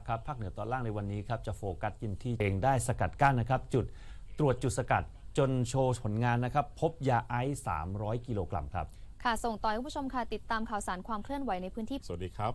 ครับภาคเหนือตอนล่างในวันนี้ครับจะโฟกัสกินที่เองได้สกัดกั้นนะครับจุดตรวจจุดสกัดจนโชว์ผลงานนะครับพบยาไอซ์300 กิโลกรัมครับค่ะส่งต่อให้คุณผู้ชมค่ะติดตามข่าวสารความเคลื่อนไหวในพื้นที่สวัสดีครับ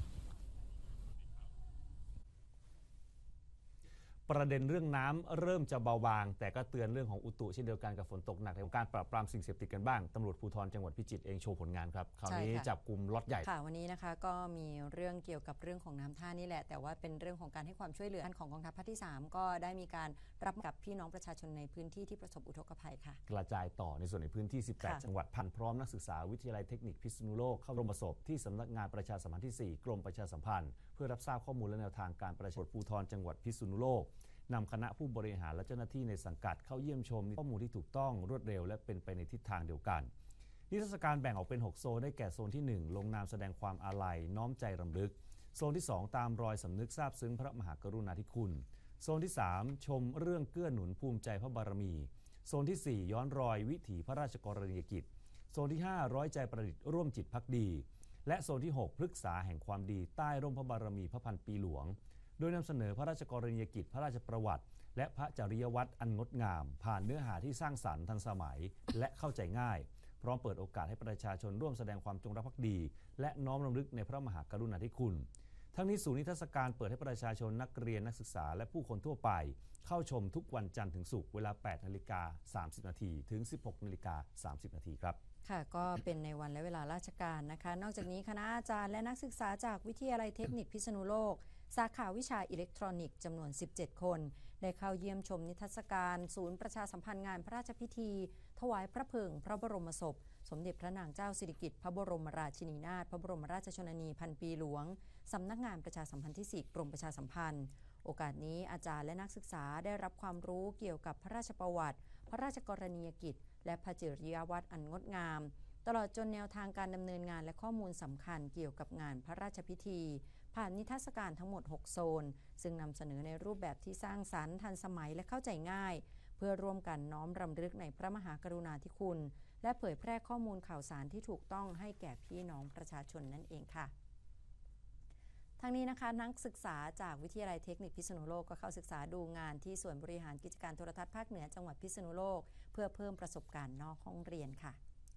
ประเด็นเรื่องน้ำเริ่มจะเบาบางแต่ก็เตือนเรื่องของอุตุเช่นเดียวกันกับฝนตกหนักในการปราบปรามสิ่งเสพติดกันบ้างตำรวจภูธรจังหวัดพิจิตรเองโชว์ผลงานครับคราวนี้จับกลุ่มล็อตใหญ่ค่ะวันนี้นะคะก็มีเรื่องเกี่ยวกับเรื่องของน้ำท่านี่แหละแต่ว่าเป็นเรื่องของการให้ความช่วยเหลือของกองทัพภาคที่3ก็ได้มีการรับกับพี่น้องประชาชนในพื้นที่ที่ประสบอุทกภัยค่ะกระจายต่อในส่วนในพื้นที่18จังหวัดพันพร้อมนักศึกษาวิทยาลัยเทคนิคพิษณุโลกเข้าร่วมประสบที่สำนักงานประชาสัมพันธ์ที่4กรมประชาสัมพันธ์เพื่อรับทราบข้อมูลและแนวทางการประชาชนภูธรจังหวัดพิษณุโลกนำคณะผู้บริหารและเจ้าหน้าที่ในสังกัดเข้าเยี่ยมชมข้อมูลที่ถูกต้องรวดเร็วและเป็นไปในทิศทางเดียวกันนิทรรศการแบ่งออกเป็น6โซนได้แก่โซนที่1ลงนามแสดงความอาลัยน้อมใจรำลึกโซนที่2ตามรอยสำนึกซาบซึ้งพระมหากรุณาธิคุณโซนที่3ชมเรื่องเกื้อหนุนภูมิใจพระบารมีโซนที่4ย้อนรอยวิถีพระราชกรณียกิจโซนที่5ร้อยใจประดิษฐ์ร่วมจิตภักดีและโซนที่6พฤกษาแห่งความดีใต้ร่มพระบารมีพระพันปีหลวงโดยนำเสนอพระราชกรณียกิจพระราชประวัติและพระจริยวัตรอันงดงามผ่านเนื้อหาที่สร้างสรรค์ทันสมัยและเข้าใจง่ายพร้อมเปิดโอกาสให้ประชาชนร่วมแสดงความจงรักภักดีและน้อมรำลึกในพระมหากรุณาธิคุณทั้งนี้ศูนย์นิทรรศการเปิดให้ประชาชนนักเรียนนักศึกษาและผู้คนทั่วไปเข้าชมทุกวันจันทร์ถึงศุกร์เวลา 8:30 น.ถึง 16:30 น.ครับค่ะก็เป็นในวันและเวลาราชการนะคะนอกจากนี้คณะอาจารย์และนักศึกษาจากวิทยาลัยเทคนิคพิษณุโลกสาขาวิชาอิเล็กทรอนิกส์จำนวน17คนได้เข้าเยี่ยมชมนิทรรศการศูนย์ประชาสัมพันธ์งานพระราชพิธีถวายพระเพลิงพระบรมศพสมเด็จพระนางเจ้าสิริกิติ์พระบรมราชินีนาถพระบรมราชชนนีพันปีหลวงสำนักงานประชาสัมพันธ์ที่4กรมประชาสัมพันธ์โอกาสนี้อาจารย์และนักศึกษาได้รับความรู้เกี่ยวกับพระราชประวัติพระราชกรณียกิจและพระจริยวัตรอันงดงามตลอดจนแนวทางการดำเนินงานและข้อมูลสำคัญเกี่ยวกับงานพระราชพิธีผ่านนิทรรศการทั้งหมด6โซนซึ่งนำเสนอในรูปแบบที่สร้างสรรค์ทันสมัยและเข้าใจง่ายเพื่อร่วมกันน้อมรำลึกในพระมหากรุณาธิคุณและเผยแพร่ข้อมูลข่าวสารที่ถูกต้องให้แก่พี่น้องประชาชนนั่นเองค่ะทั้งนี้นะคะนักศึกษาจากวิทยาลัยเทคนิคพิษณุโลกก็เข้าศึกษาดูงานที่ส่วนบริหารกิจการโทรทัศน์ภาคเหนือจังหวัดพิษณุโลกเพื่อเพิ่มประสบการณ์นอกห้องเรียนค่ะ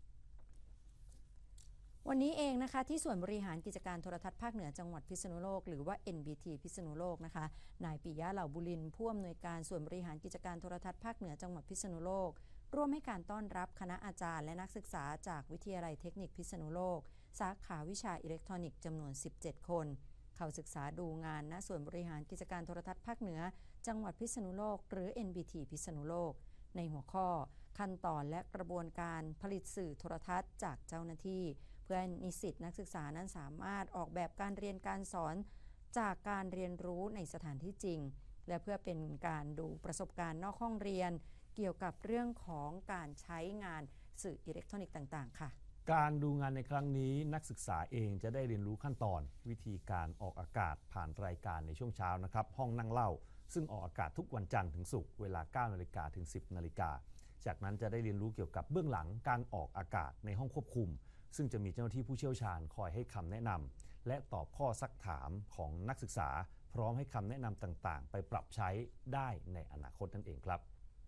วันนี้เองนะคะที่ส่วนบริหารกิจการโทรทัศน์ภาคเหนือจังหวัดพิษณุโลกหรือว่า NBT พิษณุโลกนะคะนายปิยะเหล่าบุรินทร์ผู้อำนวยการส่วนบริหารกิจการโทรทัศน์ภาคเหนือจังหวัดพิษณุโลกร่วมให้การต้อนรับคณะอาจารย์และนักศึกษาจากวิทยาลัยเทคนิคพิษณุโลกสาขาวิชาอิเล็กทรอนิกส์จำนวน17คนเข้าศึกษาดูงานณส่วนบริหารกิจการโทรทัศน์ภาคเหนือจังหวัดพิษณุโลกหรือ NBT พิษณุโลกในหัวข้อขั้นตอนและกระบวนการผลิตสื่อโทรทัศน์จากเจ้าหน้าที่เพื่อนิสิตนักศึกษานั้นสามารถออกแบบการเรียนการสอนจากการเรียนรู้ในสถานที่จริงและเพื่อเป็นการดูประสบการณ์นอกห้องเรียนเกี่ยวกับเรื่องของการใช้งานสื่ออิเล็กทรอนิกส์ต่างๆค่ะการดูงานในครั้งนี้นักศึกษาเองจะได้เรียนรู้ขั้นตอนวิธีการออกอากาศผ่านรายการในช่วงเช้านะครับห้องนั่งเล่าซึ่งออกอากาศทุกวันจันทร์ถึงศุกร์เวลา 9 นาฬิกาถึง 10 นาฬิกาจากนั้นจะได้เรียนรู้เกี่ยวกับเบื้องหลังการออกอากาศในห้องควบคุมซึ่งจะมีเจ้าหน้าที่ผู้เชี่ยวชาญคอยให้คำแนะนำและตอบข้อซักถามของนักศึกษาพร้อมให้คำแนะนำต่างๆไปปรับใช้ได้ในอนาคตนั่นเองครับ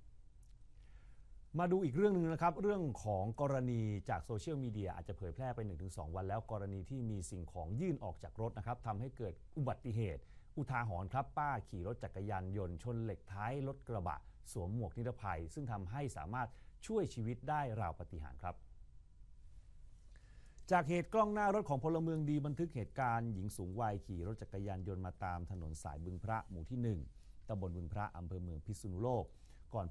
มาดูอีกเรื่องนึงนะครับเรื่องของกรณีจากโซเชียลมีเดียอาจจะเผยแพร่ไป 1-2 วันแล้วกรณีที่มีสิ่งของยื่นออกจากรถนะครับทำให้เกิดอุบัติเหตุอุทาหรณ์ครับป้าขี่รถจักรยานยนต์ชนเหล็กท้ายรถกระบะสวมหมวกนิรภัยซึ่งทำให้สามารถช่วยชีวิตได้ราวปาฏิหาริย์ครับจากเหตุกล้องหน้ารถของพลเมืองดีบันทึกเหตุการณ์หญิงสูงวัยขี่รถจักรยานยนต์มาตามถนนสายบึงพระหมู่ที่1ตำบลบึงพระอำเภอเมืองพิษณุโลก